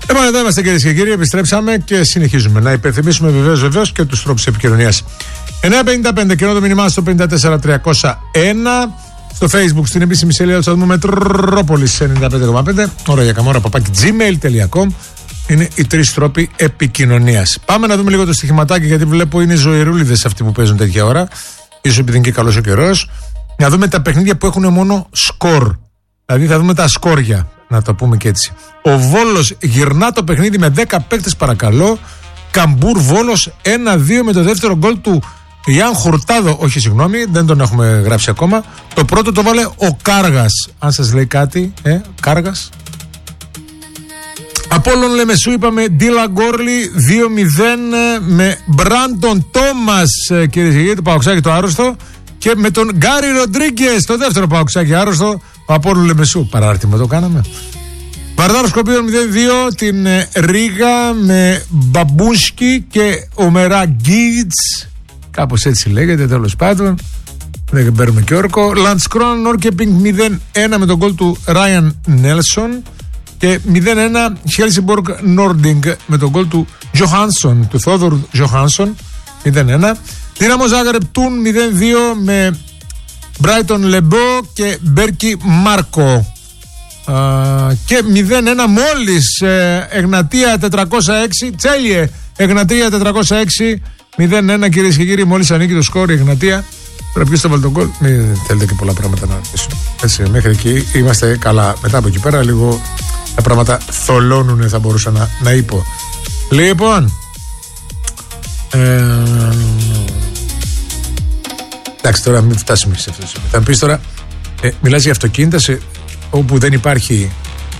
Λοιπόν, εδώ είμαστε κυρίες και κύριοι, επιστρέψαμε και συνεχίζουμε να υπενθυμίσουμε βεβαίως και τους τρόπους επικοινωνίας. 9.55 και το μήνυμά στο 54301. Στο Facebook, στην επίσημη σελίδα του σταθμού Μετρόπολης 95,5. Ώρα για καμόρα @gmail.com. Είναι οι τρεις τρόποι επικοινωνίας. Πάμε να δούμε λίγο το στοιχηματάκι, γιατί βλέπω είναι ζωηρούλιδες αυτοί που παίζουν τέτοια ώρα. Ίσως επειδή είναι και καλός ο καιρός. Να δούμε τα παιχνίδια που έχουν μόνο σκορ. Δηλαδή θα δούμε τα σκόρια, να το πούμε και έτσι. Ο Βόλος γυρνά το παιχνίδι με 10 παίκτες, παρακαλώ. Καμπούρ Βόλος 1-2 με το δεύτερο γκολ του Ιαν Χουρτάδο. Όχι, συγγνώμη, δεν τον έχουμε γράψει ακόμα. Το πρώτο το βάλε ο Κάργας. Αν σας λέει κάτι, Κάργας. Απόλλων Λεμεσού είπαμε Ντίλα Γκόρλι 2-0 με Μπράντον Τόμας, κυρίες και κύριοι, το Παοξάκι το άρρωστο. Και με τον Γκάρι Ροντρίγκες, το δεύτερο Παοξάκι άρρωστο. Ο Απόλλων Λεμεσού. Παράρτημα το κάναμε. Βαρδάρο Σκοπίων 0-2 την Ρίγα με Μπαμπούσκι και Ομερά Γκίτς. Κάπως έτσι λέγεται, τέλος πάντων. Δεν παίρνουμε και όρκο. Λαντσκρόν Νόρκεπινγκ 0-1 με τον γκολ του Ράιαν Νέλσον. Και 0-1 Χέλσιμποργκ Νόρντινγκ με τον γκολ του Τζοχάνσον, του Θόδωρ Τζοχάνσον. 0-1. Δύναμο Ζάγκρεπ Τούν 0-2 με Μπράιτον Λεμπό και Μπέρκι Μάρκο. Και 0-1 μόλις Εγνατία 406 Τσέλιε Εγνατία 406 0-1, κυρίες και κύριοι, μόλις ανήκει το σκόρ η Εγνατία. Πρέπει ποιος θα βάλει τον γκολ. Μην θέλετε και πολλά πράγματα να ρωτήσουμε. Έτσι, μέχρι εκεί είμαστε καλά. Μετά από εκεί πέρα λίγο τα πράγματα θολώνουν, θα μπορούσα να είπω. Λοιπόν, εντάξει, τώρα μην φτάσουμε σε αυτό. Θα πεις τώρα, μιλάς για αυτοκίνητα όπου δεν υπάρχει,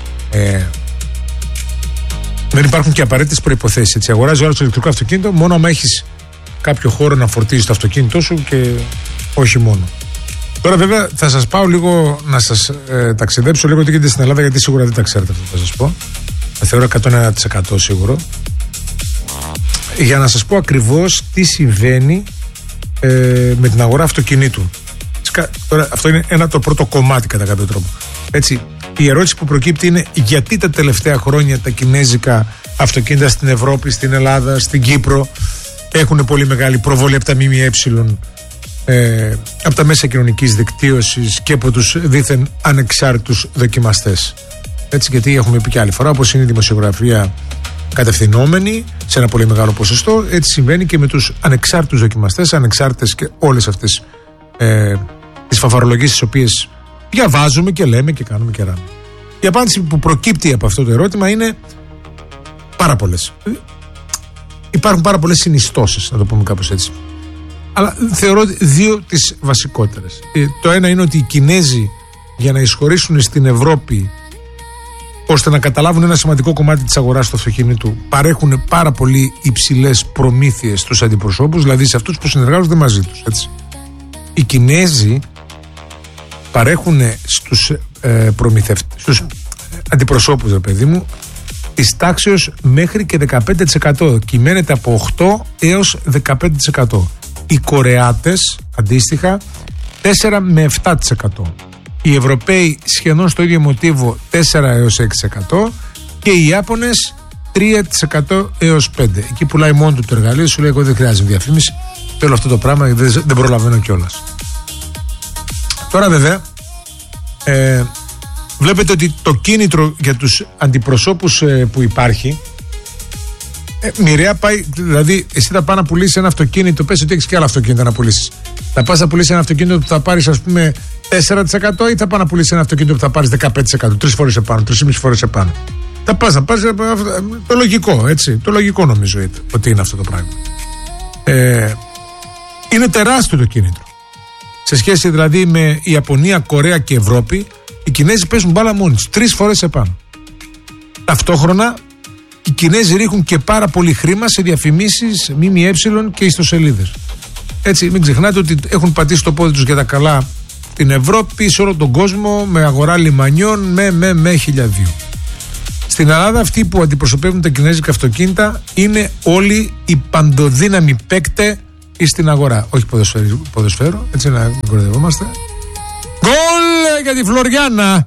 δεν υπάρχουν και απαραίτητες προϋποθέσεις. Έτσι, αγοράζει όλο το ηλεκτρικό αυτοκίνητο μόνο άμα έχεις κάποιο χώρο να φορτίζεις το αυτοκίνητό σου και όχι μόνο. Τώρα βέβαια θα σας πάω λίγο να σας ταξιδέψω λίγο τι γίνεται στην Ελλάδα, γιατί σίγουρα δεν τα ξέρετε αυτό που θα σας πω. Θα θεωρώ 101% σίγουρο. Για να σας πω ακριβώς τι συμβαίνει με την αγορά αυτοκινήτου. Τώρα, αυτό είναι το πρώτο κομμάτι κατά κάποιο τρόπο. Έτσι, η ερώτηση που προκύπτει είναι γιατί τα τελευταία χρόνια τα κινέζικα αυτοκίνητα στην Ευρώπη, στην Ελλάδα, στην Κύπρο έχουν πολύ μεγάλη προβολή από τα ΜΜΕ, από τα μέσα κοινωνικής δικτύωσης και από τους δήθεν ανεξάρτητους δοκιμαστές. Έτσι, γιατί έχουμε πει και άλλη φορά, όπως είναι η δημοσιογραφία κατευθυνόμενη σε ένα πολύ μεγάλο ποσοστό, έτσι συμβαίνει και με τους ανεξάρτητους δοκιμαστές, ανεξάρτητες και όλες αυτές τις φαφαρολογίες τις οποίες διαβάζουμε και λέμε και κάνουμε και ράμε. Η απάντηση που προκύπτει από αυτό το ερώτημα είναι πάρα πολλές. Υπάρχουν πάρα πολλές συνιστώσεις, να το πούμε κάπως έτσι. Αλλά θεωρώ δύο τις βασικότερες. Το ένα είναι ότι οι Κινέζοι, για να εισχωρήσουν στην Ευρώπη ώστε να καταλάβουν ένα σημαντικό κομμάτι της αγοράς του αυτοκίνητου, παρέχουν πάρα πολύ υψηλές προμήθειες στους αντιπροσώπους, δηλαδή σε αυτούς που συνεργάζονται μαζί τους. Έτσι. Οι Κινέζοι παρέχουν στους στους αντιπροσώπους, ρε παιδί μου, της τάξεως μέχρι και 15%. Κυμαίνεται από 8 έως 15%. Οι Κορεάτες αντίστοιχα 4 με 7%. Οι Ευρωπαίοι σχεδόν στο ίδιο μοτίβο 4 έως 6% και οι Ιάπωνες 3% έως 5%. Εκεί πουλάει μόνο του το εργαλείο, σου λέει εγώ δεν χρειάζεται διαφήμιση, θέλω αυτό το πράγμα, δεν προλαβαίνω κιόλας. Τώρα βέβαια βλέπετε ότι το κίνητρο για τους αντιπροσώπους που υπάρχει μοιραία πάει, δηλαδή εσύ θα πάει να πουλήσεις ένα αυτοκίνητο, πες ότι έχεις και άλλα αυτοκίνητα να πουλήσεις. Θα πας να πουλήσεις ένα αυτοκίνητο που θα πάρεις ας πούμε 4% ή θα πάει να πουλήσεις ένα αυτοκίνητο που θα πάρεις 15%, 3 φορές επάνω, 3,5 φορές επάνω. Θα πας να πάρεις το λογικό, έτσι, το λογικό νομίζω ότι είναι αυτό το πράγμα. Είναι τεράστιο το κίνητρο. Σε σχέση δηλαδή με Ιαπωνία, Κορέα και Ευρώπη, οι Κινέζοι παίζουν μπάλα μόνοι τους, 3 φορές επάνω. Ταυτόχρονα οι Κινέζοι ρίχνουν και πάρα πολύ χρήμα σε διαφημίσεις ΜΜΕ και ιστοσελίδες. Έτσι, μην ξεχνάτε ότι έχουν πατήσει το πόδι τους για τα καλά την Ευρώπη, σε όλο τον κόσμο, με αγορά λιμανιών, με 1002. Στην Ελλάδα, αυτοί που αντιπροσωπεύουν τα κινέζικα αυτοκίνητα είναι όλοι οι παντοδύναμοι παίκτες στην αγορά. Όχι ποδοσφαίρο, έτσι να μην κοροϊδευόμαστε. Γκολ για τη Φλωριάνα.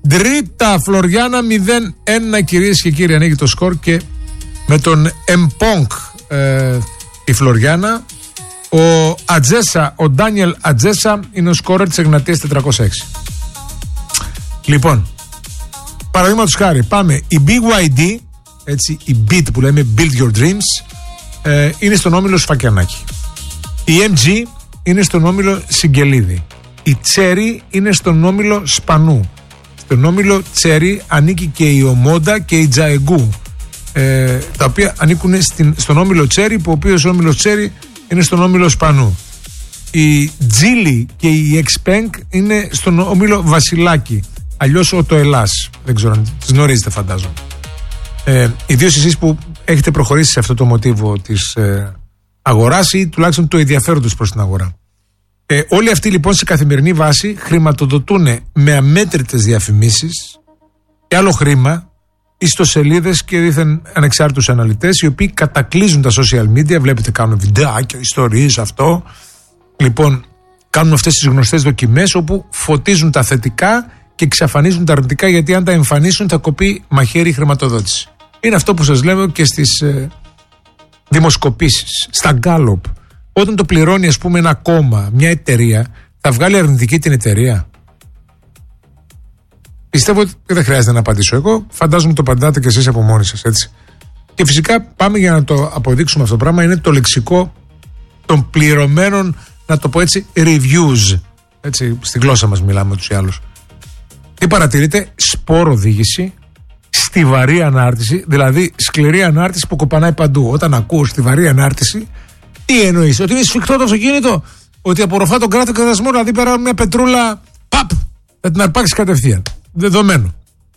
Τρίτα Φλωριάνα 0-1, κυρίες και κύριοι, ανοίγει το σκορ και με τον Εμπόνκ η Φλωριάνα. Ο Ατζέσα, ο Ντάνιελ Ατζέσα είναι ο σκόρερ της Εγνατίας 406. Λοιπόν, παραδείγματος χάρη, πάμε. Η BYD, έτσι, η BIT που λέμε, Build Your Dreams, είναι στον όμιλο Σφακιανάκη. Η MG είναι στον όμιλο Συγγελίδη. Η Cherry είναι στον όμιλο Σπανού. Στον όμιλο Cherry ανήκει και η Ομόντα και η Τζαεγκού, τα οποία ανήκουν στον όμιλο Cherry, που ο οποίος όμιλος Cherry είναι στον όμιλο Σπανού. Η Τζίλι και η Expank είναι στον όμιλο Βασιλάκη, αλλιώς ο Τοελάς. Δεν ξέρω αν τις γνωρίζετε, φαντάζομαι. Ιδίως εσείς που έχετε προχωρήσει σε αυτό το μοτίβο της αγοράς ή τουλάχιστον του ενδιαφέροντος προς την αγορά. Όλοι αυτοί λοιπόν σε καθημερινή βάση χρηματοδοτούν με αμέτρητες διαφημίσεις και άλλο χρήμα ιστοσελίδες και δίθεν ανεξάρτητους αναλυτές, οι οποίοι κατακλείζουν τα social media. Βλέπετε, κάνουν βιντεάκια, ιστορίες, αυτό. Λοιπόν, κάνουν αυτές τις γνωστές δοκιμές όπου φωτίζουν τα θετικά και εξαφανίζουν τα αρνητικά, γιατί αν τα εμφανίσουν θα κοπεί μαχαίρι χρηματοδότηση. Είναι αυτό που σας λέω και στις δημοσκοπήσεις, στα Gallup. Όταν το πληρώνει, ας πούμε, ένα κόμμα, μια εταιρεία, θα βγάλει αρνητική την εταιρεία? Πιστεύω ότι δεν χρειάζεται να απαντήσω εγώ. Φαντάζομαι το απαντάτε κι εσείς από μόνοι σας, έτσι. Και φυσικά πάμε για να το αποδείξουμε αυτό το πράγμα. Είναι το λεξικό των πληρωμένων, να το πω έτσι, reviews. Έτσι, στη γλώσσα μας μιλάμε τους ή άλλους. Τι παρατηρείτε? Σπόρο οδήγηση, στιβαρή ανάρτηση, δηλαδή σκληρή ανάρτηση που κοπανάει παντού. Όταν ακούω στιβαρή ανάρτηση, τι εννοείς? Ότι είναι σφιχτό το αυτοκίνητο, ότι απορροφά τον κράτο κατασμό, δηλαδή πέρα μια πετρούλα, παπ, θα την αρπάξει κατευθείαν. Δεδομένο.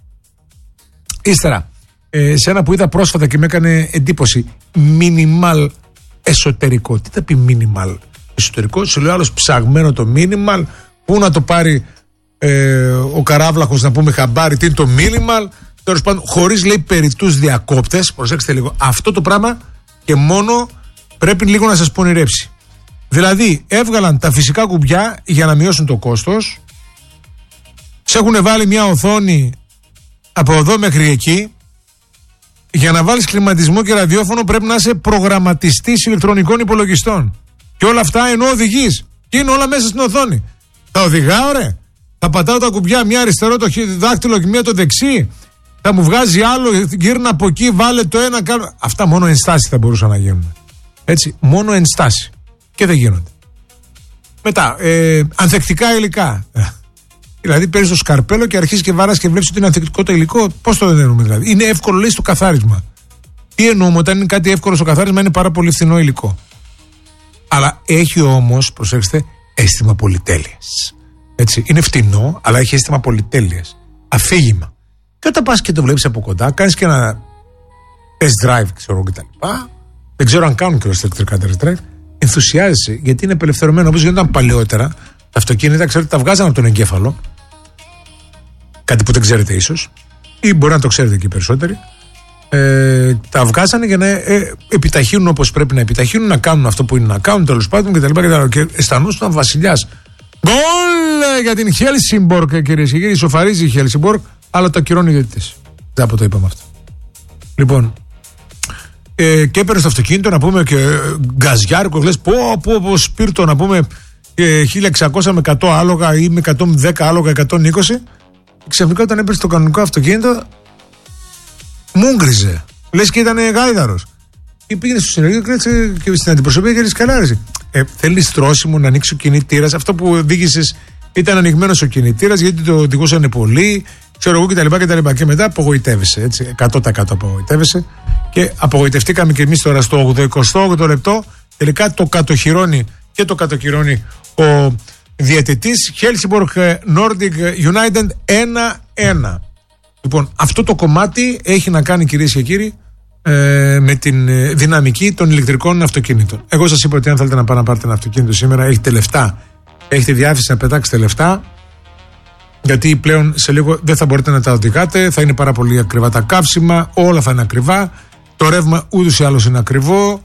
Ύστερα, σε ένα που είδα πρόσφατα και με έκανε εντύπωση, minimal εσωτερικό. Τι θα πει minimal εσωτερικό? Σε λέει άλλος, ψαγμένο το minimal, πού να το πάρει ο καράβλαχος, να πούμε χαμπάρι, τι είναι το minimal. Τέλος πάντων, χωρίς, λέει, περιττούς διακόπτες. Προσέξτε λίγο. Αυτό το πράγμα και μόνο πρέπει λίγο να σας πονηρέψει. Δηλαδή, έβγαλαν τα φυσικά κουμπιά για να μειώσουν το κόστος. Σε έχουν βάλει μια οθόνη από εδώ μέχρι εκεί. Για να βάλεις κλιματισμό και ραδιόφωνο πρέπει να είσαι προγραμματιστής ηλεκτρονικών υπολογιστών. Και όλα αυτά ενώ οδηγείς. Και είναι όλα μέσα στην οθόνη. Θα οδηγάω, ρε. Θα πατάω τα κουμπιά, μια αριστερό το δάχτυλο και μια το δεξί. Θα μου βγάζει άλλο, γύρνα από εκεί, βάλε το ένα, κάνω. Αυτά μόνο ενστάσεις θα μπορούσαν να γίνουν. Έτσι, μόνο ενστάσεις. Και δεν γίνονται. Μετά, ανθεκτικά υλικά. Δηλαδή, παίρνεις το σκαρπέλο και αρχίζεις και βάρας και βλέπεις ότι είναι ανθεκτικό το υλικό. Πώς το εννοούμε, δηλαδή? Είναι εύκολο, λέει, στο καθάρισμα. Τι εννοούμε? Όταν είναι κάτι εύκολο στο καθάρισμα, είναι πάρα πολύ φθηνό υλικό. Αλλά έχει όμως, προσέξτε, αίσθημα πολυτέλειας. Έτσι, είναι φτηνό, αλλά έχει αίσθημα πολυτέλειας. Αφήγημα. Και όταν πας και το βλέπεις από κοντά, κάνεις και ένα test drive, ξέρω κτλ. Δεν ξέρω αν κάνουν και τα ηλεκτρικά test drive. Ενθουσιάζεσαι, γιατί είναι απελευθερωμένο. Όπως γινόταν παλαιότερα, τα αυτοκίνητα, ξέρετε, τα βγάζαν από τον εγκέφαλο. Κάτι που δεν ξέρετε ίσως, ή μπορεί να το ξέρετε και οι περισσότεροι. Τα βγάζανε για να επιταχύνουν όπως πρέπει να επιταχύνουν, να κάνουν αυτό που είναι να κάνουν, τέλος πάντων κτλ. Και αισθανόσταν βασιλιάς. Γκολ για την Χέλσιμπορκ, κυρίες και κύριοι. Σοφαρίζει η Χέλσιμπορκ, αλλά το ακυρώνει οι διαιτητές. Δεν από το είπαμε αυτό. Λοιπόν, και έπαιρνε στο αυτοκίνητο να πούμε και γκαζιάρικο, λες πω σπίρτο να πούμε 1600 με 100 άλογα ή με 110 άλογα 120. Ξαφνικά όταν έπαιρνε στο κανονικό αυτοκίνητο, μούγκριζε. Λες και ήταν γάιδαρος. Και πήγαινε στο συνεργείο και στην αντιπροσωπεία και έλεγε καλά. Θέλεις τρώσιμο να ανοίξει ο κινητήρας? Αυτό που οδήγησες ήταν ανοιγμένος ο κινητήρας, γιατί το οδηγούσαν πολύ, ξέρω εγώ κτλ. Και μετά απογοητεύεσαι. Έτσι, 100% απογοητεύεσαι. Και απογοητευτήκαμε και εμείς τώρα στο 28ο λεπτό. Τελικά το κατοχυρώνει και το κατοχυρώνει ο διαιτητής. Helsingborg Nordic United 1-1. Λοιπόν, αυτό το κομμάτι έχει να κάνει, κυρίες και κύριοι, με την δυναμική των ηλεκτρικών αυτοκίνητων. Εγώ σας είπα ότι αν θέλετε να πάτε να πάρετε ένα αυτοκίνητο σήμερα, έχετε λεφτά, έχετε διάθεση να πετάξετε λεφτά, γιατί πλέον σε λίγο δεν θα μπορείτε να τα οδηγάτε, θα είναι πάρα πολύ ακριβά τα καύσιμα, όλα θα είναι ακριβά, το ρεύμα ούτως ή άλλως είναι ακριβό,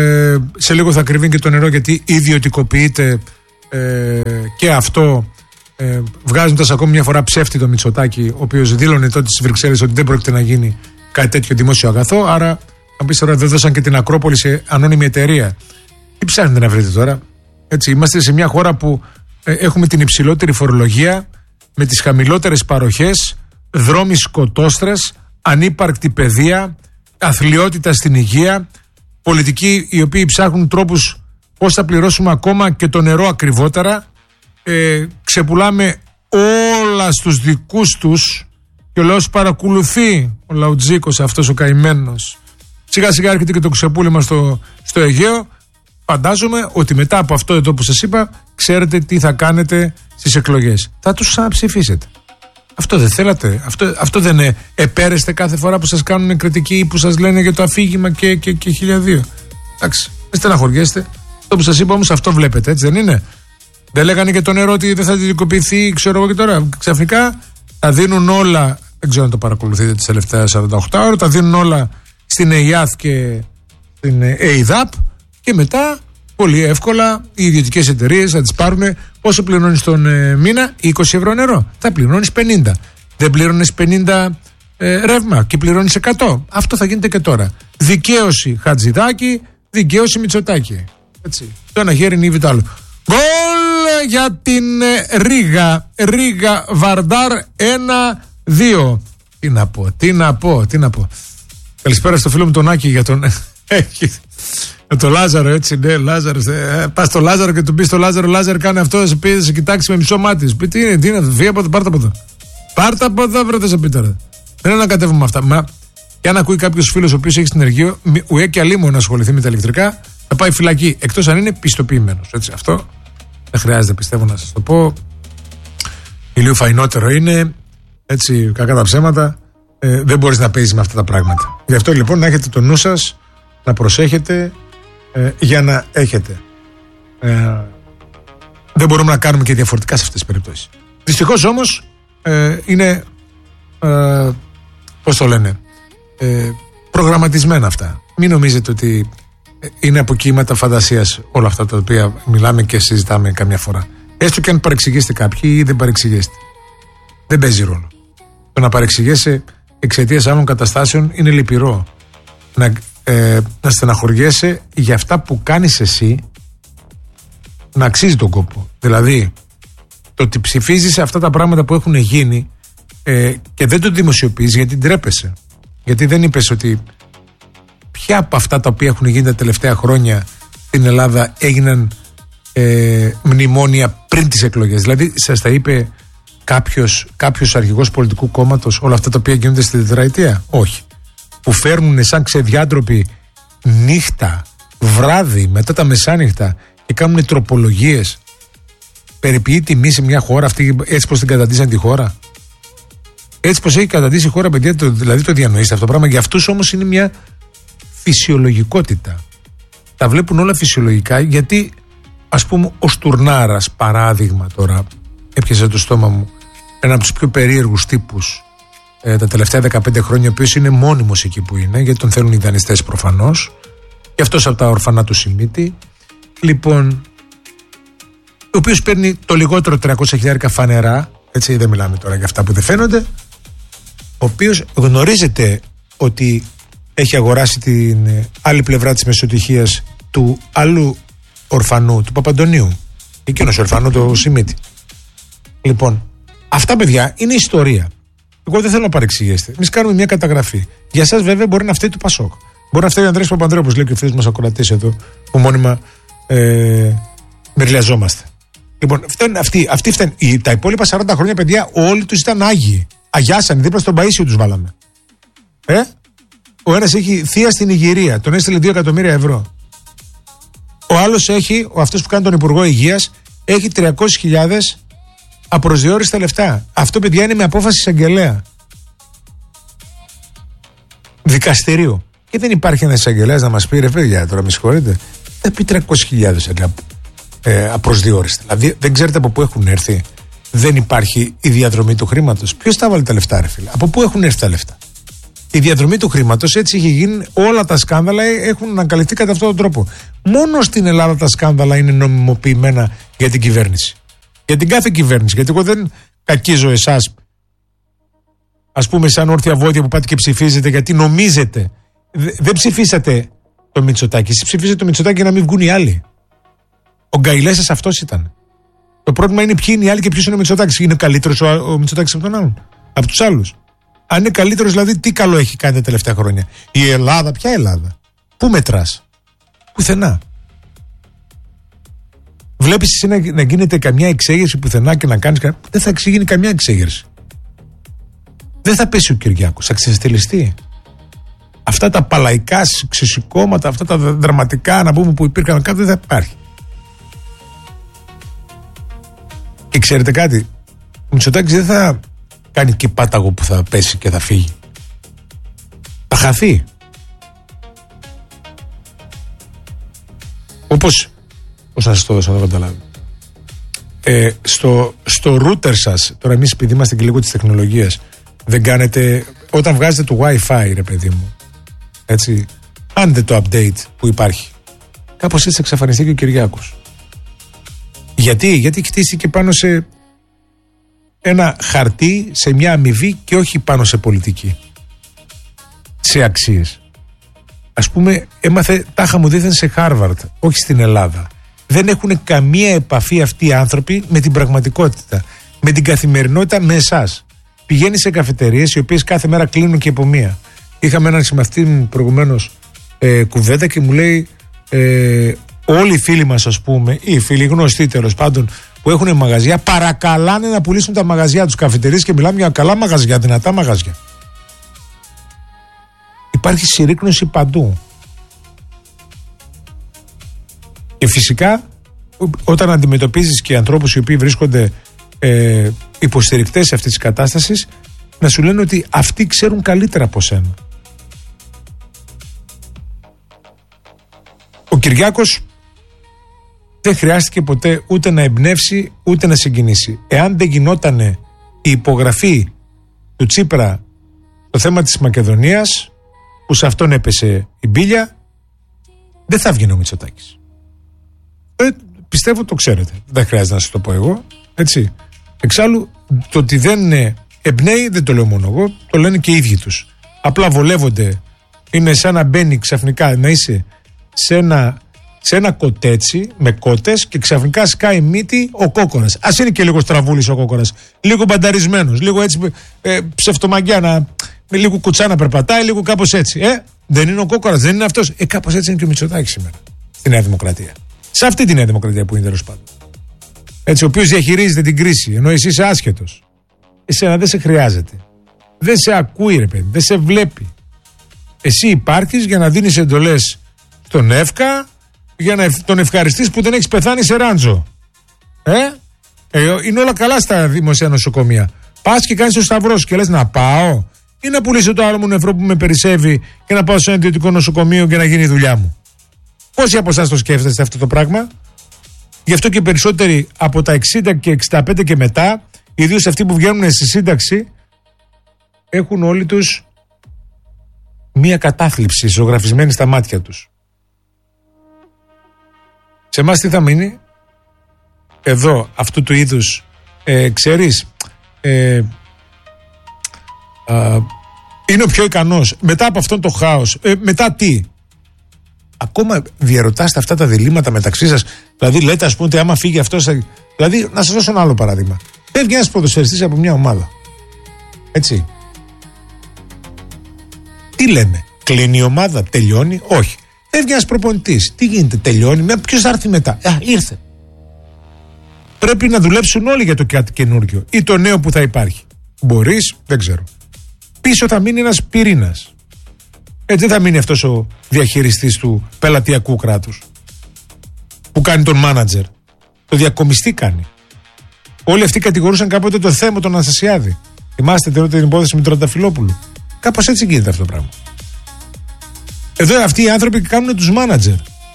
σε λίγο θα ακριβεί και το νερό, γιατί ιδιωτικοποιείται και αυτό βγάζοντας ακόμη μια φορά ψεύτη το Μητσοτάκη, ο οποίος δήλωνε τότε στις Βρυξέλλες ότι δεν πρόκειται να γίνει κάτι τέτοιο δημόσιο αγαθό. Άρα, αν πεις τώρα, δεν δώσαν και την Ακρόπολη σε ανώνυμη εταιρεία. Τι ψάχνετε να βρείτε τώρα? Έτσι, είμαστε σε μια χώρα που έχουμε την υψηλότερη φορολογία, με τις χαμηλότερες παροχές, δρόμοι σκοτώστρες, ανύπαρκτη παιδεία, αθλιότητα στην υγεία, πολιτικοί οι οποίοι ψάχνουν τρόπους πώς θα πληρώσουμε ακόμα και το νερό ακριβότερα, ξεπουλάμε όλα στους δικούς τους και ο λαός παρακολουθεί, ο Λαουτζίκος αυτός ο καημένος. Σιγά σιγά έρχεται και το ξεπούλημα στο Αιγαίο. Φαντάζομαι ότι μετά από αυτό εδώ που σας είπα, ξέρετε τι θα κάνετε στις εκλογές. Θα τους ξαναψηφίσετε. Αυτό δεν θέλατε? Αυτό δεν επέρεστε κάθε φορά που σας κάνουν κριτική ή που σας λένε για το αφήγημα και 1002? Εντάξει, δεν στεναχωριέστε. Αυτό που σας είπα όμως, αυτό βλέπετε, έτσι δεν είναι? Δεν λέγανε και το νερό ότι δεν θα δικοποιηθεί, ξέρω εγώ, και τώρα ξαφνικά τα δίνουν όλα. Δεν ξέρω αν το παρακολουθείτε τις τελευταίες 48 ώρες. Τα δίνουν όλα στην ΕΙΑΘ και στην ΕΙΔΑΠ και μετά πολύ εύκολα οι ιδιωτικές εταιρείες θα τις πάρουν. Πόσο πληρώνεις τον μήνα? 20 ευρώ νερό. Θα πληρώνεις 50. Δεν πληρώνεις 50 ρεύμα και πληρώνεις 100. Αυτό θα γίνεται και τώρα. Δικαίωση Χατζηδάκη, δικαίωση Μητσοτάκη. Έτσι. Το ένα χέρι νύβει το άλλο. Γκολ για την Ρίγα Βαρντάρ 1-2. Τι να πω. Καλησπέρα στο φίλο μου τον Άκη για τον... το Λάζαρο, έτσι, ναι, Λάζαρο. Πας στο Λάζαρο και του πει στο Λάζαρο, Λάζαρο κάνει αυτό, σε πει, σε κοιτάξει με μισό μάτι. Πει τι είναι, φύγει από εδώ, πάρτα από εδώ. Πάρτα από εδώ, βρείτε σε πει τώρα. Δεν ανακατεύουμε αυτά. Μα και αν ακούει κάποιο φίλο ο οποίο έχει συνεργείο, ουέ και αλίμονο να ασχοληθεί με τα ηλεκτρικά, θα πάει φυλακή. Εκτός αν είναι πιστοποιημένο. Αυτό δεν χρειάζεται, πιστεύω, να σας το πω. Ηλίου φαϊνότερο είναι, έτσι, κακά τα ψέματα. Δεν μπορείς να παίζεις με αυτά τα πράγματα. Γι' αυτό λοιπόν να έχετε το νου σας, να προσέχετε για να έχετε. Δεν μπορούμε να κάνουμε και διαφορετικά σε αυτές τις περιπτώσεις. Δυστυχώς όμως είναι πώς το λένε, προγραμματισμένα αυτά. Μην νομίζετε ότι είναι από κύματα φαντασίας όλα αυτά τα οποία μιλάμε και συζητάμε καμιά φορά. Έστω και αν παρεξηγήσετε κάποιοι ή δεν παρεξηγήσετε. Δεν παίζει ρόλο. Το να παρεξηγέσαι εξαιτίας άλλων καταστάσεων είναι λυπηρό. Να στεναχωριέσαι για αυτά που κάνεις εσύ να αξίζει τον κόπο. Δηλαδή, το ότι ψηφίζεις αυτά τα πράγματα που έχουν γίνει και δεν το δημοσιοποιείς γιατί ντρέπεσαι. Γιατί δεν είπες ότι ποια από αυτά τα οποία έχουν γίνει τα τελευταία χρόνια στην Ελλάδα έγιναν μνημόνια πριν τις εκλογές. Δηλαδή, σας τα είπε κάποιος αρχηγός πολιτικού κόμματος όλα αυτά τα οποία γίνονται στη τετραετία? Όχι. Που φέρνουν σαν ξεδιάντροποι νύχτα, βράδυ, μετά τα μεσάνυχτα και κάνουν τροπολογίες. Περιποιεί τιμή σε μια χώρα αυτή, έτσι πως την καταντήσαν τη χώρα. Έτσι πως έχει καταντήσει η χώρα, παιδιά, δηλαδή το διανοείστε αυτό το πράγμα. Για αυτούς όμως είναι μια φυσιολογικότητα. Τα βλέπουν όλα φυσιολογικά, γιατί ας πούμε ο Στουρνάρας, παράδειγμα τώρα, έπιασε το στόμα μου, ένα από τους πιο περίεργους τύπους τα τελευταία 15 χρόνια, ο οποίος είναι μόνιμος εκεί που είναι, γιατί τον θέλουν οι δανειστές προφανώς, και αυτός από τα ορφανά του Σιμίτη, λοιπόν, ο οποίος παίρνει το λιγότερο 300.000 φανερά, έτσι, δεν μιλάμε τώρα για αυτά που δεν φαίνονται, ο οποίος γνωρίζετε ότι έχει αγοράσει την άλλη πλευρά της μεσοτυχίας του άλλου ορφανού, του Παπαντονίου, εκείνος ορφανού, του Σιμίτη. Λοιπόν, αυτά, παιδιά, είναι ιστορία. Εγώ δεν θέλω να παρεξηγήσετε. Εμείς κάνουμε μια καταγραφή. Για εσάς, βέβαια, μπορεί να φταίει του Πασόκ. Μπορεί να φταίει ο Ανδρέας Παπανδρέου, όπως λέει και ο φίλος μας ακροατής εδώ, που μόνιμα μερλιαζόμαστε. Λοιπόν, αυτοί φταίνουν. Τα υπόλοιπα 40 χρόνια, παιδιά, όλοι τους ήταν άγιοι. Αγιάσανε, δίπλα στον Παΐσιο τους βάλαμε. Ο ένας έχει θεία στην Ιγυρία, τον έστειλε 2 εκατομμύρια ευρώ. Ο άλλος έχει, αυτός που κάνει τον Υπουργό Υγείας, έχει 300.000 απροσδιόριστα λεφτά. Αυτό, παιδιά, είναι με απόφαση εισαγγελέα. Δικαστηρίου. Και δεν υπάρχει ένας εισαγγελέας να μας πει, ρε παιδιά, τώρα με συγχωρείτε, θα πει 300.000 απροσδιόριστα. Δηλαδή, δεν ξέρετε από πού έχουν έρθει. Δεν υπάρχει η διαδρομή του χρήματος. Ποιος τα βάλει τα λεφτά, ρε φίλε? Από πού έχουν έρθει τα λεφτά? Η διαδρομή του χρήματος, έτσι έχει γίνει. Όλα τα σκάνδαλα έχουν ανακαλυφθεί κατά αυτόν τον τρόπο. Μόνο στην Ελλάδα τα σκάνδαλα είναι νομιμοποιημένα για την κυβέρνηση. Για την κάθε κυβέρνηση. Γιατί εγώ δεν κακίζω εσάς, ας πούμε, σαν όρθια βόδια που πάτε και ψηφίζετε, γιατί νομίζετε. Δεν ψηφίσατε το Μητσοτάκη. Εσείς ψηφίσατε το Μητσοτάκη για να μην βγουν οι άλλοι. Ο γκαιλές σας αυτός ήταν. Το πρόβλημα είναι ποιοι είναι οι άλλοι και ποιος είναι ο Μητσοτάκης. Είναι καλύτερος ο Μητσοτάκης από τον άλλον, από τους άλλους? Αν είναι καλύτερος, δηλαδή, τι καλό έχει κάνει τα τελευταία χρόνια? Η Ελλάδα, ποια Ελλάδα? Πού μετράς? Πουθενά. Βλέπεις εσύ να γίνεται καμιά εξέγερση πουθενά και να κάνεις. Δεν θα γίνει καμιά εξέγερση. Δεν θα πέσει ο Κυριάκος, θα ξεστελιστεί. Αυτά τα παλαϊκά ξεσηκώματα, αυτά τα δραματικά, να πούμε, που υπήρχαν κάτω, δεν θα υπάρχει. Και ξέρετε κάτι, ο Μητσοτάκης δεν θα κάνει και πάταγο που θα πέσει και θα φύγει. Θα χαθεί. Όπως, πώς να σας το δώσω, να το καταλάβω. Στο router σας, τώρα εμείς επειδή είμαστε και λίγο της τεχνολογίας, δεν κάνετε, όταν βγάζετε το Wi-Fi, ρε παιδί μου, έτσι, κάντε το update που υπάρχει. Κάπως έτσι εξαφανιστεί και ο Κυριάκος. Γιατί χτίστηκε πάνω σε ένα χαρτί, σε μια αμοιβή και όχι πάνω σε πολιτική. Σε αξίες. Ας πούμε, έμαθε, τάχα μου δίθεν σε Χάρβαρντ, όχι στην Ελλάδα. Δεν έχουν καμία επαφή αυτοί οι άνθρωποι με την πραγματικότητα, με την καθημερινότητα, με εσάς. Πηγαίνει σε καφετερίες οι οποίες κάθε μέρα κλείνουν και από μία. Είχαμε έναν συμμαθητή μου προηγουμένως κουβέντα και μου λέει όλοι οι φίλοι μας, ας πούμε, ή οι φίλοι γνωστοί τέλος πάντων, που έχουν μαγαζιά, παρακαλάνε να πουλήσουν τα μαγαζιά τους, καφετερίες, και μιλάμε για καλά μαγαζιά, δυνατά μαγαζιά. Υπάρχει συρρίκνωση παντού. Και φυσικά όταν αντιμετωπίζεις και ανθρώπους οι οποίοι βρίσκονται υποστηρικτές αυτής της κατάστασης, να σου λένε ότι αυτοί ξέρουν καλύτερα από σένα. Ο Κυριάκος δεν χρειάστηκε ποτέ ούτε να εμπνεύσει ούτε να συγκινήσει. Εάν δεν γινότανε η υπογραφή του Τσίπρα στο θέμα της Μακεδονίας, που σε αυτόν έπεσε η μπίλια, δεν θα βγει ο Μητσοτάκης. Πιστεύω το ξέρετε. Δεν χρειάζεται να σας το πω εγώ. Έτσι. Εξάλλου, το ότι δεν εμπνέει δεν το λέω μόνο εγώ, το λένε και οι ίδιοι τους. Απλά βολεύονται. Είναι σαν να μπαίνει ξαφνικά, να είσαι σε ένα κοτέτσι με κότες και ξαφνικά σκάει μύτη ο κόκορας. Ας είναι και λίγο στραβούλης ο κόκορας. Λίγο μπανταρισμένος. Λίγο έτσι ψευτομαγκιά, λίγο κουτσά να περπατάει, λίγο κάπως έτσι. Δεν είναι ο κόκορας, δεν είναι αυτός. Κάπως έτσι είναι και ο Μητσοτάκης σήμερα. Στη Νέα Δημοκρατία. Σε αυτή τη Νέα Δημοκρατία που είναι, τέλος πάντων. Έτσι, ο οποίος διαχειρίζεται την κρίση, ενώ εσύ είσαι άσχετος. Εσένα δεν σε χρειάζεται. Δεν σε ακούει, ρε παιδί, δεν σε βλέπει. Εσύ υπάρχεις για να δίνεις εντολές στον ΕΦΚΑ, για να τον ευχαριστείς που δεν έχεις πεθάνει σε ράντζο. Είναι όλα καλά στα δημοσία νοσοκομεία. Πας και κάνεις το σταυρό σου και λες να πάω ή να πουλήσω το άλλο μου νεφρό που με περισσεύει και να πάω σε ένα ιδιωτικό νοσοκομείο και να γίνει η δουλειά μου. Πόσοι από εσάς το σκέφτεστε αυτό το πράγμα? Γι' αυτό και περισσότεροι από τα 60 και 65 και μετά, ιδίως αυτοί που βγαίνουν στη σύνταξη, έχουν όλοι τους μία κατάθλιψη ζωγραφισμένη στα μάτια τους. Σε εμάς τι θα μείνει? Εδώ αυτού του είδους ξέρεις, είναι ο πιο ικανός. Μετά από αυτόν το χάος, μετά τι? Ακόμα διαρωτάστε αυτά τα διλήμματα μεταξύ σας. Δηλαδή λέτε, ας πούμε, ότι άμα φύγει αυτός. Δηλαδή, να σας δώσω ένα άλλο παράδειγμα. Φεύγει ένας ποδοσφαιριστής από μια ομάδα. Έτσι. Τι λέμε? Κλείνει η ομάδα, τελειώνει? Όχι. Φεύγει ένας προπονητής. Τι γίνεται? Τελειώνει? Ποιος θα έρθει μετά? Ήρθε. Πρέπει να δουλέψουν όλοι για το κάτι καινούργιο ή το νέο που θα υπάρχει. Μπορείς? Δεν ξέρω. Πίσω θα μείνει ένας πυρήνας. Έτσι δεν θα μείνει αυτός ο διαχειριστής του πελατειακού κράτους που κάνει τον μάνατζερ. Το διακομιστή κάνει. Όλοι αυτοί κατηγορούσαν κάποτε το θέμα τον Αναστασιάδη. Θυμάστε την υπόθεση με τον Τρανταφυλόπουλο? Κάπως έτσι γίνεται αυτό το πράγμα. Εδώ αυτοί οι άνθρωποι κάνουν τους μάνατζερ.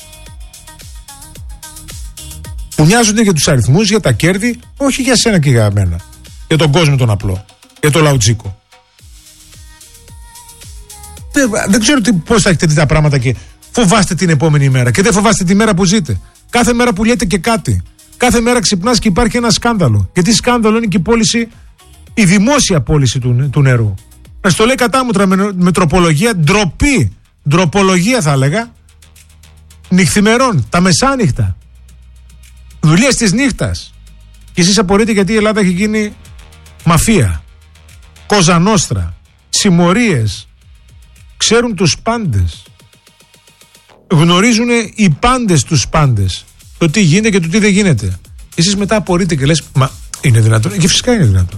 Που νοιάζονται για τους αριθμούς, για τα κέρδη, όχι για σένα και για μένα. Για τον κόσμο τον απλό. Για το λαουτζίκο. Δεν ξέρω πώς θα έχετε δει τα πράγματα και φοβάστε την επόμενη μέρα. Και δεν φοβάστε τη μέρα που ζείτε. Κάθε μέρα που λέτε και κάτι. Κάθε μέρα ξυπνάς και υπάρχει ένα σκάνδαλο. Γιατί σκάνδαλο είναι και η δημόσια πώληση του νερού. Να στο λέει κατάμουτρα με τροπολογία, ντροπή. Ντροπολογία θα έλεγα. Νυχθημερών, τα μεσάνυχτα. Δουλειές της νύχτας. Και εσείς απορείτε γιατί η Ελλάδα έχει γίνει μαφία. Κοζανόστρα. Συμμορίες. Ξέρουν τους πάντες. Γνωρίζουν οι πάντες τους πάντες. Το τι γίνεται και το τι δεν γίνεται. Εσείς μετά απορείτε και λες, μα είναι δυνατόν? Και φυσικά είναι δυνατόν.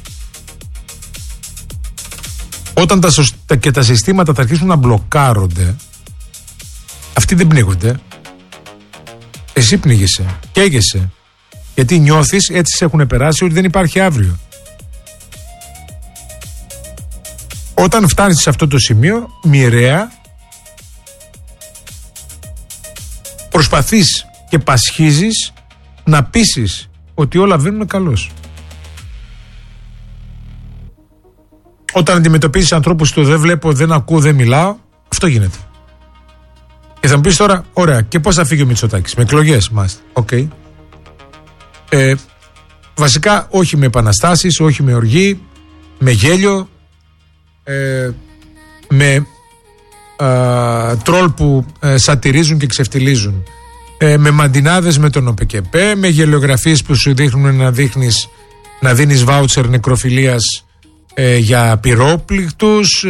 Όταν τα συστήματα θα αρχίσουν να μπλοκάρονται, αυτοί δεν πνίγονται. Εσύ πνίγεσαι, καίγεσαι. Γιατί νιώθεις, έτσι σε έχουν περάσει, ότι δεν υπάρχει αύριο. Όταν φτάνεις σε αυτό το σημείο, μοιραία προσπαθείς και πασχίζεις να πείσεις ότι όλα βαίνουν καλώς. Όταν αντιμετωπίζεις ανθρώπους του δεν βλέπω, δεν ακούω, δεν μιλάω, αυτό γίνεται. Και θα μου πεις τώρα, ωραία, και πώς θα φύγει ο Μητσοτάκης? Με εκλογές, μάλιστα. Okay. Βασικά όχι με επαναστάσεις, όχι με οργή, με γέλιο, με τρόλ που σατυρίζουν και ξεφτιλίζουν, με μαντινάδες με τον ΟΠΚΠ, με γελιογραφίες που σου δείχνουν να δίνεις βάουτσερ νεκροφιλίας για πυρόπληκτους,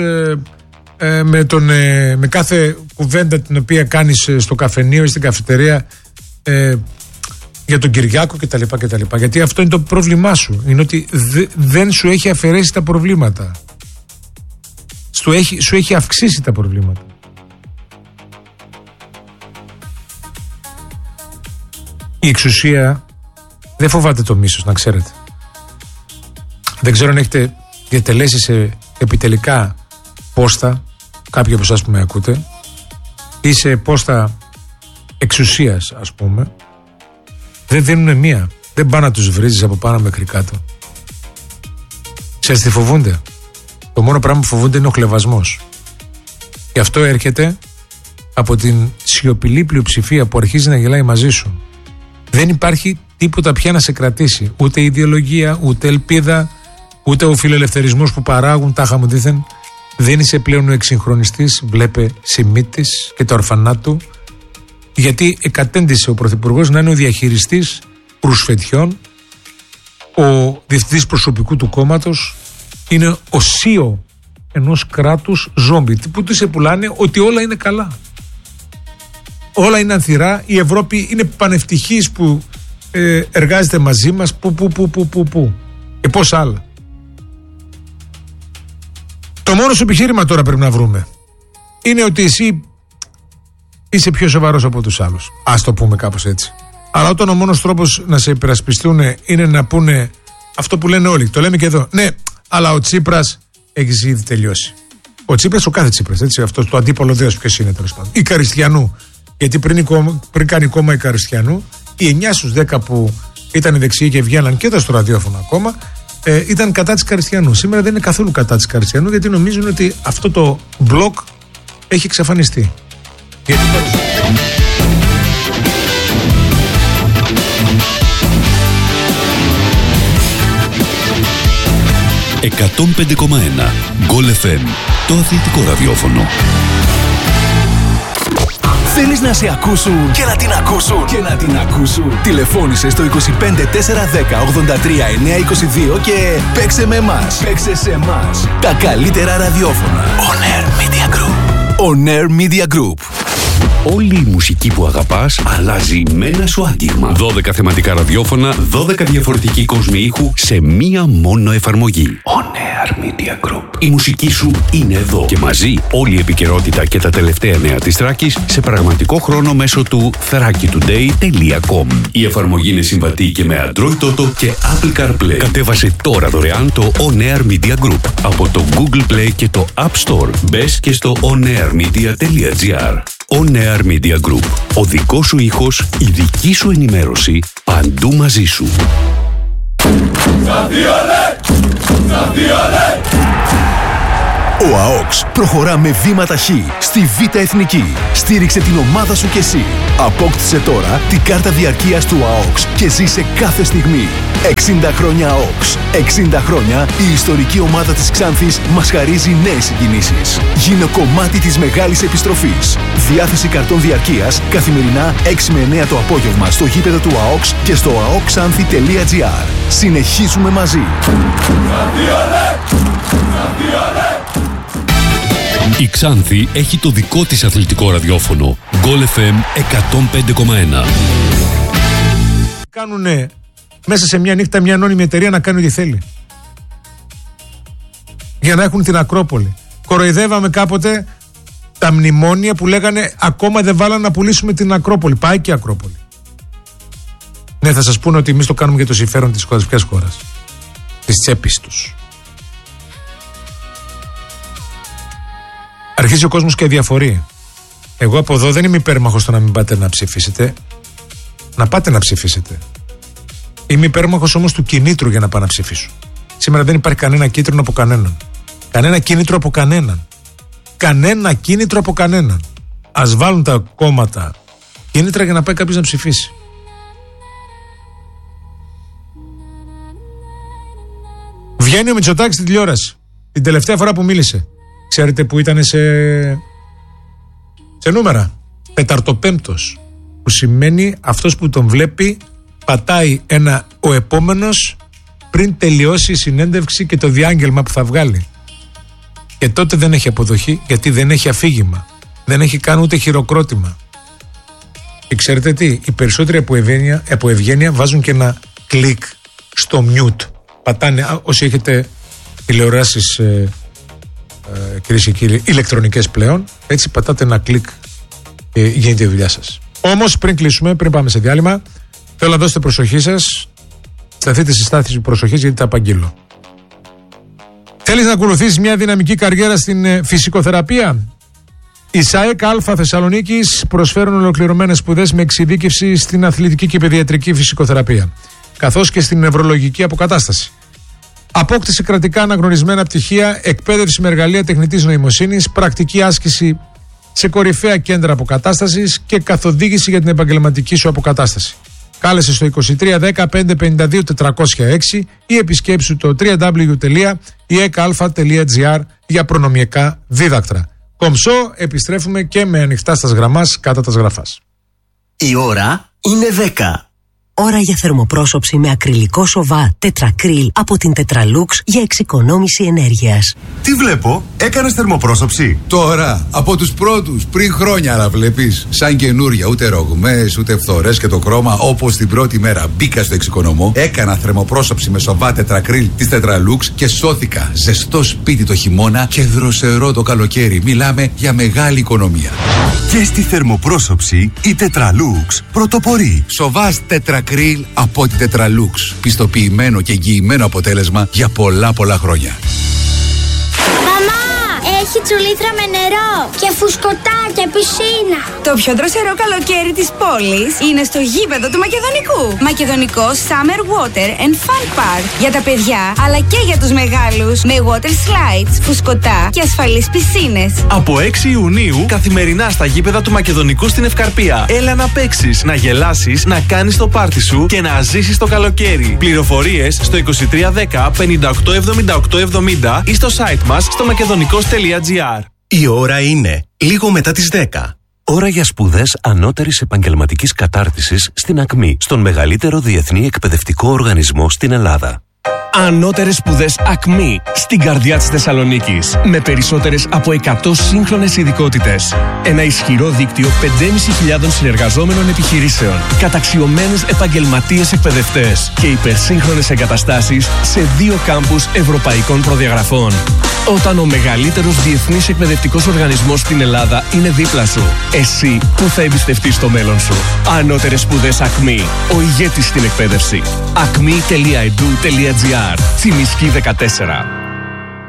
με κάθε κουβέντα την οποία κάνεις στο καφενείο ή στην καφετερία για τον Κυριάκο κτλ. Γιατί αυτό είναι το πρόβλημά σου. Είναι ότι δεν σου έχει αφαιρέσει τα προβλήματα. Σου έχει αυξήσει τα προβλήματα. Η εξουσία δεν φοβάται το μίσος, να ξέρετε. Δεν ξέρω αν έχετε διατελέσει σε επιτελικά πόστα, κάποιοι από εσάς που με ακούτε, ή σε πόστα εξουσίας, ας πούμε. Δεν δίνουν μία. Δεν πάνε να τους βρίζεις από πάνω μέχρι κάτω. Ξέρεις τι φοβούνται? Το μόνο πράγμα που φοβούνται είναι ο χλευασμός. Και αυτό έρχεται από την σιωπηλή πλειοψηφία που αρχίζει να γελάει μαζί σου. Δεν υπάρχει τίποτα πια να σε κρατήσει. Ούτε ιδεολογία, ούτε ελπίδα, ούτε ο φιλελευθερισμός που παράγουν τα χαμουδίθεν. Δεν είσαι πλέον ο εξυγχρονιστής, βλέπε Σιμίτης και τα ορφανά του. Γιατί εκατέντησε ο Πρωθυπουργός να είναι ο διαχειριστής ρουσφετιών, ο διευθυντής προσωπικού του κόμματος είναι ο CEO ενός κράτους ζόμπι, που του σε πουλάνε ότι όλα είναι καλά. Όλα είναι ανθυρά, η Ευρώπη είναι πανευτυχής που εργάζεται μαζί μας, που και πόσα άλλα. Το μόνο σου επιχείρημα τώρα πρέπει να βρούμε είναι ότι εσύ είσαι πιο σοβαρός από τους άλλους. Ας το πούμε κάπως έτσι. Αλλά όταν ο μόνος τρόπος να σε υπερασπιστούν είναι να πούνε αυτό που λένε όλοι, το λέμε και εδώ. Ναι, αλλά ο Τσίπρας έχει ήδη τελειώσει. Ο Τσίπρας, ο κάθε Τσίπρας, έτσι, αυτό το αντίπολο δέος ποιος είναι τέλος πάντων. Η Καριστιανού. Γιατί πριν κάνει κόμμα η Καριστιανού, οι 9 στους 10 που ήταν δεξιοί και βγαίναν και ήταν στο ραδιόφωνο ακόμα, ήταν κατά της Καριστιανού. Σήμερα δεν είναι καθόλου κατά της Καριστιανού, γιατί νομίζουν ότι αυτό το μπλοκ έχει εξαφανιστεί. Γιατί 105,1 Goal FM, το αθλητικό ραδιόφωνο. Θέλεις να σε ακούσουν και να την ακούσουν και να την ακούσουν? Τηλεφώνησε στο 25 410 83 922 και παίξε με εμάς. Παίξε σε εμάς. Τα καλύτερα ραδιόφωνα. On Air Media Group. On Air Media Group. Όλη η μουσική που αγαπάς αλλάζει με ένα σου άγγιγμα. 12 θεματικά ραδιόφωνα, 12 διαφορετικοί κόσμοι ήχου σε μία μόνο εφαρμογή. On Air Media Group. Η μουσική σου είναι εδώ. Και μαζί όλη η επικαιρότητα και τα τελευταία νέα της Θράκης σε πραγματικό χρόνο μέσω του thrakitoday.com. Η εφαρμογή είναι συμβατή και με Android Auto και Apple CarPlay. Κατέβασε τώρα δωρεάν το On Air Media Group από το Google Play και το App Store. Μπες και στο onairmedia.gr. On Air Media Group. Ο δικός σου ήχος, η δική σου ενημέρωση, παντού μαζί σου. Ο ΑΟΚΣ προχωρά με βήμα ταχύ στη Β' Εθνική. Στήριξε την ομάδα σου κι εσύ. Απόκτησε τώρα την κάρτα διαρκείας του ΑΟΚΣ και ζήσε κάθε στιγμή. 60 χρόνια ΑΟΚΣ. 60 χρόνια η ιστορική ομάδα της Ξάνθης μας χαρίζει νέες συγκινήσεις. Γίνε κομμάτι της μεγάλης επιστροφής. Διάθεση καρτών διαρκείας καθημερινά 6 με 9 το απόγευμα στο γήπεδο του ΑΟΚΣ και στο aoxanthi.gr. Συνεχίζουμε μαζί. Η Ξάνθη έχει το δικό της αθλητικό ραδιόφωνο. Goal FM 105,1. Κάνουνε μέσα σε μια νύχτα μια ανώνυμη εταιρεία να κάνει ό,τι θέλει. Για να έχουν την Ακρόπολη. Κοροϊδεύαμε κάποτε τα μνημόνια που λέγανε ακόμα δεν βάλανε να πουλήσουμε την Ακρόπολη. Πάει και η Ακρόπολη. Ναι, θα σας πούνε ότι εμείς το κάνουμε για το συμφέρον της χώρας. Ποιας χώρας? Της τσέπης τους. Αρχίζει ο κόσμος και διαφορεί. Εγώ από εδώ δεν είμαι υπέρμαχος στο να μην πάτε να ψηφίσετε. Να πάτε να ψηφίσετε. Είμαι υπέρμαχος όμως του κινήτρου για να πάω να ψηφίσω. Σήμερα δεν υπάρχει κανένα κίνητρο από κανέναν. Κανένα κίνητρο από κανέναν. Κανένα κίνητρο από κανέναν. Ας βάλουν τα κόμματα κίνητρα για να πάει κάποιος να ψηφίσει. Βγαίνει ο Μητσοτάκης στην τηλεόραση. Την τελευταία φορά που μίλησε. Ξέρετε που ήταν σε νούμερα. Τεταρτοπέμπτος. Που σημαίνει αυτός που τον βλέπει πατάει ο επόμενος πριν τελειώσει η συνέντευξη και το διάγγελμα που θα βγάλει. Και τότε δεν έχει αποδοχή, γιατί δεν έχει αφήγημα. Δεν έχει κάνει ούτε χειροκρότημα. Και ξέρετε τι, οι περισσότεροι από ευγένεια βάζουν και ένα κλικ στο mute. Πατάνε, όσοι έχετε τηλεοράσεις, κυρίες και κύριοι, ηλεκτρονικές πλέον, έτσι πατάτε ένα κλικ και γίνεται η δουλειά σας. Όμως πριν κλείσουμε, πριν πάμε σε διάλειμμα, θέλω να δώσετε προσοχή σας, σταθείτε στη στάθηση προσοχής γιατί τα απαγγείλω. Θέλεις να ακολουθήσεις μια δυναμική καριέρα στην φυσικοθεραπεία? Οι ΣΑΕΚ Α Θεσσαλονίκης προσφέρουν ολοκληρωμένες σπουδές με εξειδίκευση στην αθλητική και παιδιατρική φυσικοθεραπεία, καθώς και στην νευρολογική αποκατάσταση. Απόκτηση κρατικά αναγνωρισμένα πτυχία, εκπαίδευση με εργαλεία τεχνητής νοημοσύνης, πρακτική άσκηση σε κορυφαία κέντρα αποκατάστασης και καθοδήγηση για την επαγγελματική σου αποκατάσταση. Κάλεσε στο 2310 552 406 ή επισκέψου το www.ekalfa.gr για προνομιακά δίδακτρα. Κομψό, επιστρέφουμε και με ανοιχτά στα γραμμάς κατά τα γραφάς. Η ώρα είναι 10. Ώρα για θερμοπρόσωψη με ακριλικό σοβά τετρακρίλ από την Tetralux για εξοικονόμηση ενέργειας. Τι βλέπω, έκανες θερμοπρόσωψη? Τώρα, από τους πρώτους, πριν χρόνια, αλλά βλέπεις, σαν καινούρια, ούτε ρογμές, ούτε φθορές και το χρώμα, όπως την πρώτη μέρα μπήκα στο εξοικονομώ, έκανα θερμοπρόσωψη με σοβά τετρακρίλ της Tetralux και σώθηκα. Ζεστό σπίτι το χειμώνα και δροσερό το καλοκαίρι. Μιλάμε για μεγάλη οικονομία. Και στη θερμοπρόσωψη η Tetralux πρωτοπορεί. Σοβάς τετρακρίλ από την Tetralux. Πιστοποιημένο και εγγυημένο αποτέλεσμα για πολλά χρόνια. Μαμά, έχει τσουλήθρα με νερό και φουσκωτά και πισίνα. Το πιο δροσερό καλοκαίρι της πόλης είναι στο γήπεδο του Μακεδονικού. Μακεδονικό Summer Water and Fun Park. Για τα παιδιά, αλλά και για τους μεγάλους. Με water slides, φουσκωτά και ασφαλείς πισίνες. Από 6 Ιουνίου, καθημερινά στα γήπεδα του Μακεδονικού στην Ευκαρπία. Έλα να παίξεις, να γελάσεις, να κάνεις το πάρτι σου και να ζήσεις το καλοκαίρι. Πληροφορίες στο 2310 58 78 70 ή στο site μας στο makedonico.gr. Η ώρα είναι λίγο μετά τις 10. Ώρα για σπουδές ανώτερης επαγγελματικής κατάρτισης στην ΑΚΜΗ, στον μεγαλύτερο διεθνή εκπαιδευτικό οργανισμό στην Ελλάδα. Ανώτερες σπουδές ΑΚΜΗ στην καρδιά της Θεσσαλονίκης. Με περισσότερες από 100 σύγχρονες ειδικότητες. Ένα ισχυρό δίκτυο 5.500 συνεργαζόμενων επιχειρήσεων. Καταξιωμένους επαγγελματίες εκπαιδευτές. Και υπερσύγχρονες εγκαταστάσεις σε 2 κάμπους ευρωπαϊκών προδιαγραφών. Όταν ο μεγαλύτερος διεθνής εκπαιδευτικός οργανισμός στην Ελλάδα είναι δίπλα σου, εσύ που θα εμπιστευτείς το μέλλον σου. Ανώτερες σπουδές ΑΚΜΗ. Ο ηγέτης στην εκπαίδευση. acme.edu.gr. Τσιμισκή 14.